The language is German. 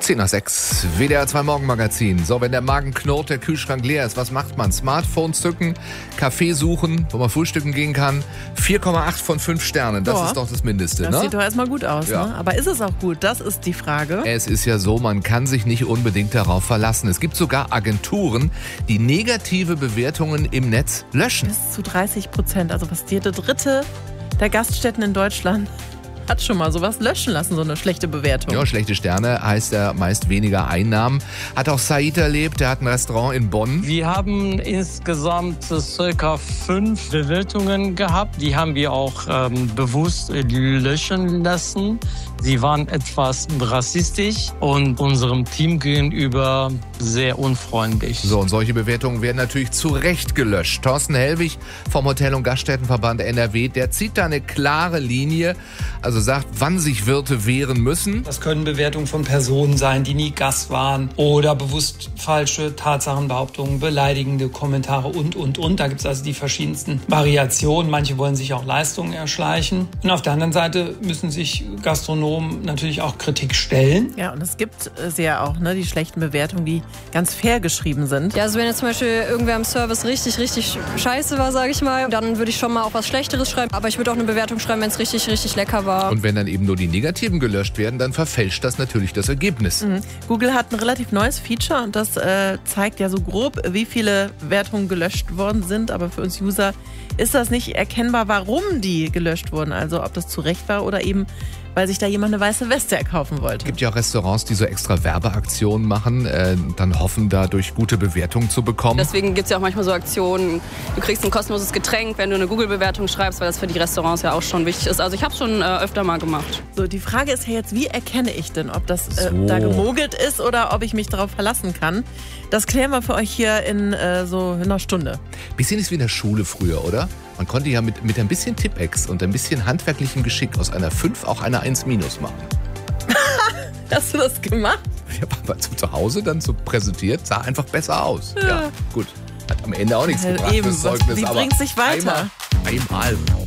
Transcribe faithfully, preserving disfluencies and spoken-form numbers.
zehn nach sechs, W D R zwei Morgenmagazin. So, wenn der Magen knurrt, der Kühlschrank leer ist, was macht man? Smartphone zücken, Kaffee suchen, wo man frühstücken gehen kann. vier Komma acht von fünf Sternen, das Boah, ist doch das Mindeste, das ne? Das sieht doch erstmal gut aus, ja. ne? Aber ist es auch gut? Das ist die Frage. Es ist ja so, man kann sich nicht unbedingt darauf verlassen. Es gibt sogar Agenturen, die negative Bewertungen im Netz löschen. Bis zu dreißig Prozent, also fast jede dritte der Gaststätten in Deutschland hat schon mal sowas löschen lassen, so eine schlechte Bewertung. Ja, schlechte Sterne heißt ja meist weniger Einnahmen. Hat auch Said erlebt, der hat ein Restaurant in Bonn. Wir haben insgesamt circa fünf Bewertungen gehabt. Die haben wir auch ähm, bewusst löschen lassen. Sie waren etwas rassistisch und unserem Team gegenüber sehr unfreundlich. So, und solche Bewertungen werden natürlich zu Recht gelöscht. Thorsten Hellwig vom Hotel- und Gaststättenverband N R W, der zieht da eine klare Linie, also sagt, wann sich Wirte wehren müssen. Das können Bewertungen von Personen sein, die nie Gast waren oder bewusst falsche Tatsachenbehauptungen, beleidigende Kommentare und, und, und. Da gibt es also die verschiedensten Variationen. Manche wollen sich auch Leistungen erschleichen. Und auf der anderen Seite müssen sich Gastronomen natürlich auch Kritik stellen. Ja, und es gibt äh, ja auch ne, die schlechten Bewertungen, die ganz fair geschrieben sind. Ja, also wenn jetzt zum Beispiel irgendwer im Service richtig, richtig scheiße war, sage ich mal, dann würde ich schon mal auch was Schlechteres schreiben. Aber ich würde auch eine Bewertung schreiben, wenn es richtig, richtig lecker war. Und wenn dann eben nur die Negativen gelöscht werden, dann verfälscht das natürlich das Ergebnis. Mhm. Google hat ein relativ neues Feature und das äh, zeigt ja so grob, wie viele Bewertungen gelöscht worden sind. Aber für uns User ist das nicht erkennbar, warum die gelöscht wurden. Also ob das zu Recht war oder eben, weil sich da jemand eine weiße Weste erkaufen wollte. Es gibt ja auch Restaurants, die so extra Werbeaktionen machen, äh, dann hoffen, dadurch gute Bewertungen zu bekommen. Deswegen gibt es ja auch manchmal so Aktionen, du kriegst ein kostenloses Getränk, wenn du eine Google-Bewertung schreibst, weil das für die Restaurants ja auch schon wichtig ist. Also ich habe es schon äh, öfter mal gemacht. So, die Frage ist ja jetzt, wie erkenne ich denn, ob das äh, so. da gemogelt ist oder ob ich mich darauf verlassen kann? Das klären wir für euch hier in äh, so einer Stunde. Bisschen ist wie in der Schule früher, oder? Man konnte ja mit, mit ein bisschen Tippex und ein bisschen handwerklichem Geschick aus einer fünf auch eine eins minus machen. Hast du das gemacht? Ja, aber zu Hause dann so präsentiert, sah einfach besser aus. Ja, ja gut. Hat am Ende auch nichts Ja, gebracht, eben, das Zeugnis, wie aber bringt's dich weiter? Einmal, einmal